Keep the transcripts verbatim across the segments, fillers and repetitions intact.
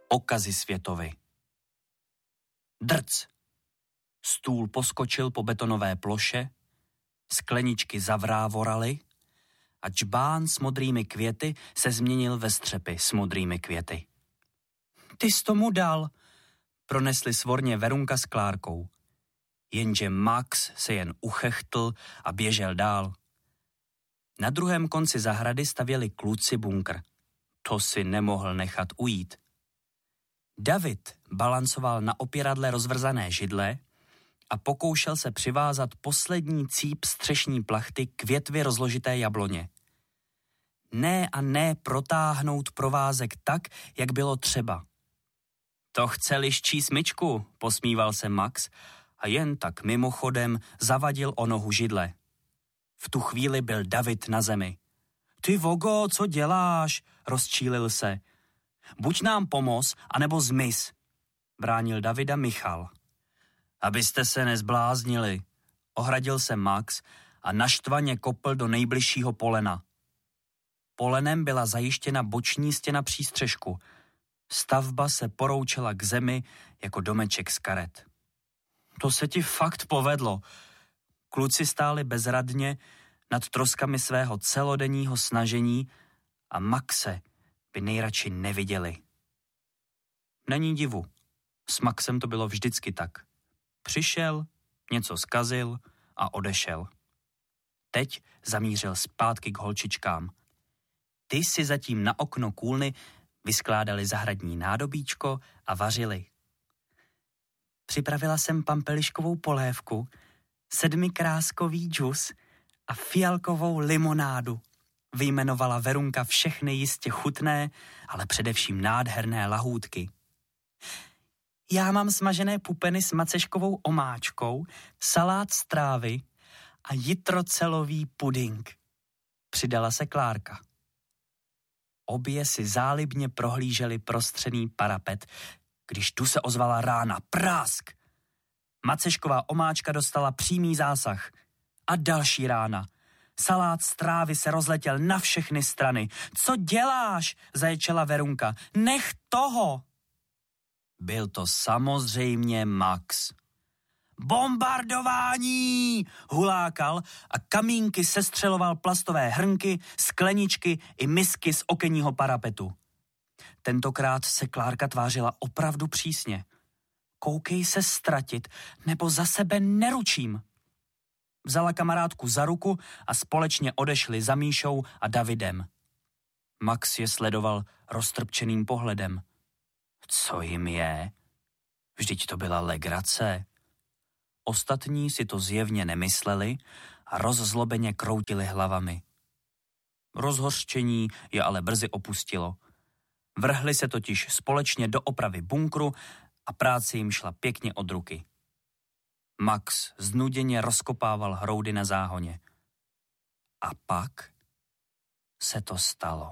Okazy světovy. Drc. Stůl poskočil po betonové ploše, skleničky zavrávoraly a džbán s modrými květy se změnil ve střepy s modrými květy. Ty jsi tomu dal, pronesli svorně Verunka s Klárkou. Jenže Max se jen uchechtl a běžel dál. Na druhém konci zahrady stavěli kluci bunkr. To si nemohl nechat ujít. David balancoval na opěradle rozvrzané židle a pokoušel se přivázat poslední cíp střešní plachty k větvi rozložité jabloně. Ne a ne protáhnout provázek tak, jak bylo třeba. To chce liščí smyčku, posmíval se Max a jen tak mimochodem zavadil o nohu židle. V tu chvíli byl David na zemi. Ty vogo, co děláš? Rozčílil se. Buď nám pomoz, anebo zmiz, bránil Davida Michal. Abyste se nezbláznili, ohradil se Max a naštvaně kopl do nejbližšího polena. Polenem byla zajištěna boční stěna přístřešku. Stavba se poroučela k zemi jako domeček z karet. To se ti fakt povedlo. Kluci stáli bezradně nad troskami svého celodenního snažení a Maxe by nejradši neviděli. Není divu, s Maxem to bylo vždycky tak. Přišel, něco zkazil a odešel. Teď zamířil zpátky k holčičkám. Ty si zatím na okno kůlny vyskládali zahradní nádobíčko a vařili. Připravila jsem pampeliškovou polévku, sedmikráskový džus a fialkovou limonádu. Vyjmenovala Verunka všechny jistě chutné, ale především nádherné lahůdky. Já mám smažené pupeny s maceškovou omáčkou, salát z trávy a jitrocelový puding. Přidala se Klárka. Obě si zálibně prohlíželi prostřený parapet, když tu se ozvala rána. Prásk! Macešková omáčka dostala přímý zásah. A další rána. Salát z trávy se rozletěl na všechny strany. Co děláš? Zaječela Verunka. Nech toho! Byl to samozřejmě Max. Bombardování! Hulákal a kamínky sestřeloval plastové hrnky, skleničky i misky z okenního parapetu. Tentokrát se Klárka tvářila opravdu přísně. Koukej se ztratit, nebo za sebe neručím. Vzala kamarádku za ruku a společně odešli za Míšou a Davidem. Max je sledoval roztrpčeným pohledem. Co jim je? Vždyť to byla legrace. Ostatní si to zjevně nemysleli a rozzlobeně kroutili hlavami. Rozhořčení je ale brzy opustilo. Vrhli se totiž společně do opravy bunkru a práce jim šla pěkně od ruky. Max znuděně rozkopával hroudy na záhoně. A pak se to stalo.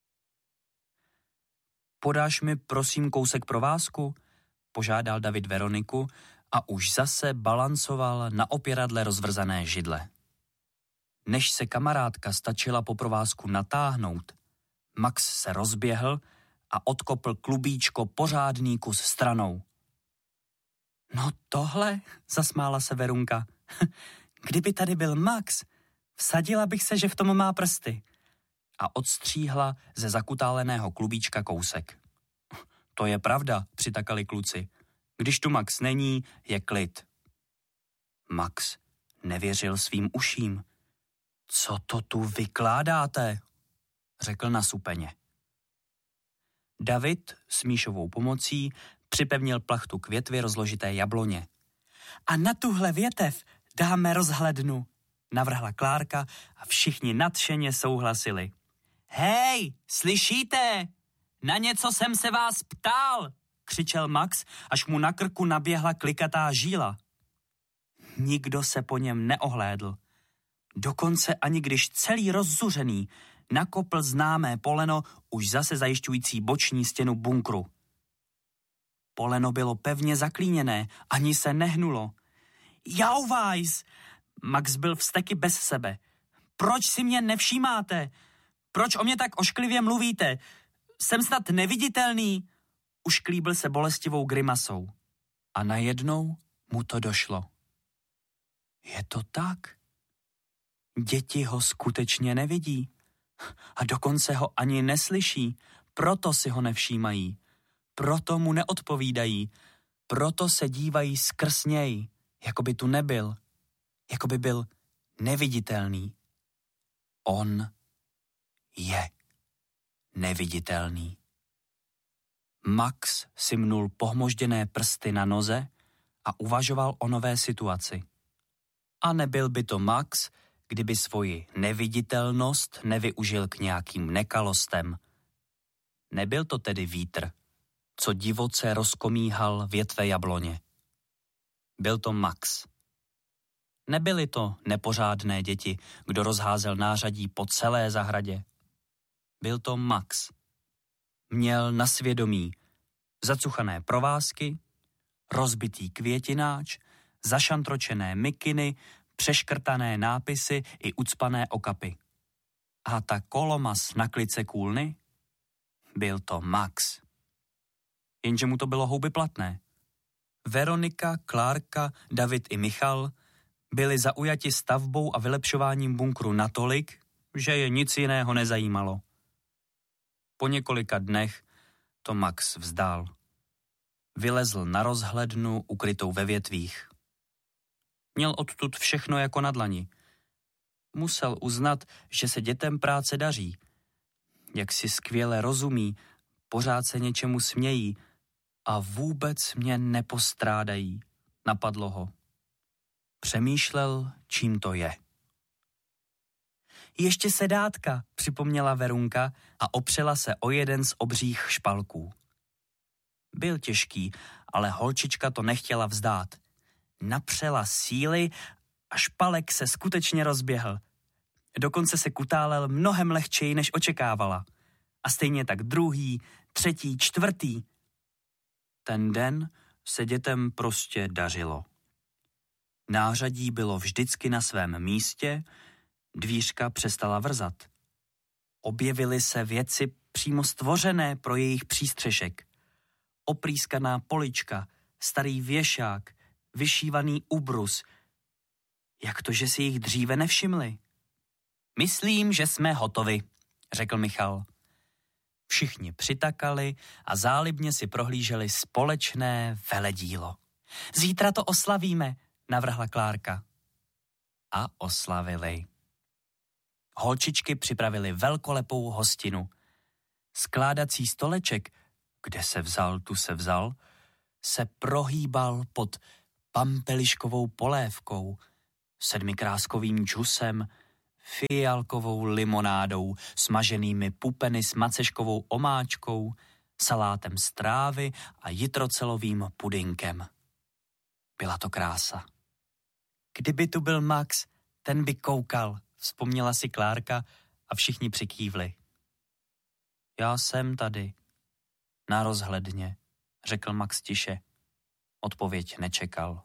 Podáš mi prosím kousek provázku? Požádal David Veroniku a už zase balancoval na opěradle rozvrzané židle. Než se kamarádka stačila po provázku natáhnout, Max se rozběhl a odkopl klubíčko pořádný kus stranou. No tohle, zasmála se Verunka. Kdyby tady byl Max, vsadila bych se, že v tom má prsty. A odstříhla ze zakutáleného klubíčka kousek. To je pravda, přitakali kluci. Když tu Max není, je klid. Max nevěřil svým uším. Co to tu vykládáte? Řekl nasupeně. David s Míšovou pomocí připevnil plachtu k větvi rozložité jabloně. A na tuhle větev dáme rozhlednu, navrhla Klárka a všichni nadšeně souhlasili. Hej, slyšíte? Na něco jsem se vás ptal, křičel Max, až mu na krku naběhla klikatá žíla. Nikdo se po něm neohlédl. Dokonce ani když celý rozzuřený nakopl známé poleno už zase zajišťující boční stěnu bunkru. Poleno bylo pevně zaklíněné, ani se nehnulo. Jau, Weiss! Max byl vzteky bez sebe. Proč si mě nevšímáte? Proč o mě tak ošklivě mluvíte? Jsem snad neviditelný? ušklíbil se bolestivou grimasou. A najednou mu to došlo. Je to tak? Děti ho skutečně nevidí. A dokonce ho ani neslyší, proto si ho nevšímají. Proto mu neodpovídají, proto se dívají skrz něj, jako by tu nebyl, jako by byl neviditelný. On je neviditelný. Max si mnul pohmožděné prsty na noze a uvažoval o nové situaci. A nebyl by to Max, kdyby svoji neviditelnost nevyužil k nějakým nekalostem. Nebyl to tedy vítr, co divoce rozkomíhal větve jabloně. Byl to Max. Nebyly to nepořádné děti, kdo rozházel nářadí po celé zahradě. Byl to Max. Měl na svědomí zacuchané provázky, rozbitý květináč, zašantročené mikiny, přeškrtané nápisy i ucpané okapy. A ta kolomas na klice kůlny? Byl to Max. Jenže mu to bylo houby platné. Veronika, Klárka, David i Michal byli zaujati stavbou a vylepšováním bunkru natolik, že je nic jiného nezajímalo. Po několika dnech to Max vzdál. Vylezl na rozhlednu ukrytou ve větvích. Měl odtud všechno jako na dlani. Musel uznat, že se dětem práce daří. Jak si skvěle rozumí, pořád se něčemu smějí a vůbec mě nepostrádají, napadlo ho. Přemýšlel, čím to je. Ještě sedátka, připomněla Verunka a opřela se o jeden z obřích špalků. Byl těžký, ale holčička to nechtěla vzdát. Napřela síly a špalek se skutečně rozběhl. Dokonce se kutálel mnohem lehčeji, než očekávala. A stejně tak druhý, třetí, čtvrtý. Ten den se dětem prostě dařilo. Nářadí bylo vždycky na svém místě, dvířka přestala vrzat. Objevily se věci přímo stvořené pro jejich přístřešek. Oprýskaná polička, starý věšák, vyšívaný ubrus. Jak to, že si jich dříve nevšimli? Myslím, že jsme hotovi, řekl Michal. Všichni přitakali a zálibně si prohlíželi společné veledílo. Zítra to oslavíme, navrhla Klárka. A oslavili. Holčičky připravili velkolepou hostinu. Skládací stoleček, kde se vzal, tu se vzal, se prohýbal pod pampeliškovou polévkou, sedmikráskovým džusem, fialkovou limonádou, smaženými pupeny s maceškovou omáčkou, salátem z trávy a jitrocelovým pudinkem. Byla to krása. Kdyby tu byl Max, ten by koukal, vzpomněla si Klárka a všichni přikývli. Já jsem tady, na rozhledně, řekl Max tiše. Odpověď nečekal.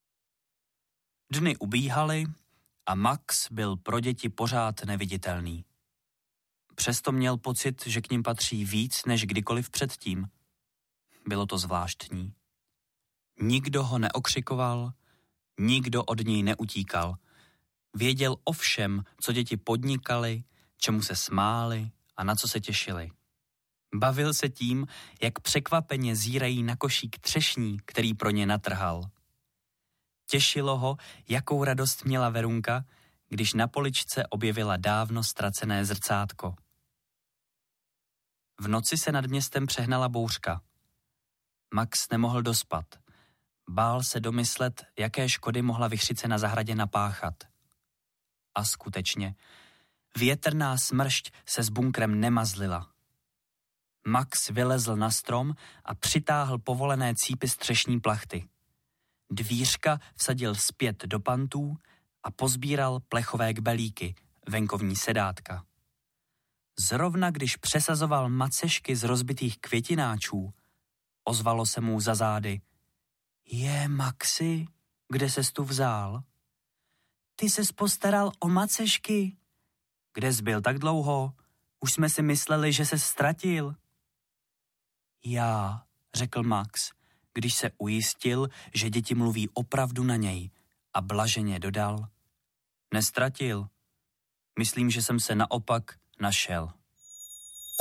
Dny ubíhaly a Max byl pro děti pořád neviditelný. Přesto měl pocit, že k nim patří víc než kdykoliv předtím. Bylo to zvláštní. Nikdo ho neokřikoval, nikdo od něj neutíkal. Věděl o všem, co děti podnikali, čemu se smáli a na co se těšili. Bavil se tím, jak překvapeně zírají na košík třešní, který pro ně natrhal. Těšilo ho, jakou radost měla Verunka, když na poličce objevila dávno ztracené zrcátko. V noci se nad městem přehnala bouřka. Max nemohl dospat. Bál se domyslet, jaké škody mohla vichřice na zahradě napáchat. A skutečně, větrná smršť se s bunkrem nemazlila. Max vylezl na strom a přitáhl povolené cípy z třešní plachty. Dvířka vsadil zpět do pantů a pozbíral plechové kbelíky, venkovní sedátka. Zrovna když přesazoval macešky z rozbitých květináčů, ozvalo se mu za zády. Je, Maxi, kde ses tu vzal? Ty ses postaral o macešky. Kde jsi byl tak dlouho? Už jsme si mysleli, že ses ztratil. Já, řekl Max, když se ujistil, že děti mluví opravdu na něj, a blaženě dodal: Nestratil. Myslím, že jsem se naopak našel.